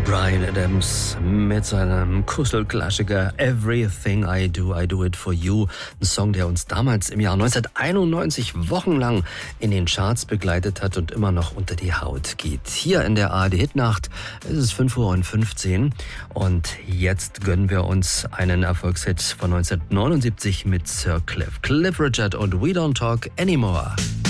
Bryan Adams mit seinem Kusselklassiker Everything I Do It For You. Ein Song, der uns damals im Jahr 1991 wochenlang in den Charts begleitet hat und immer noch unter die Haut geht. Hier in der ARD-Hitnacht ist es 5:15 Uhr und jetzt gönnen wir uns einen Erfolgshit von 1979 mit Sir Cliff. Cliff Richard und We Don't Talk Anymore.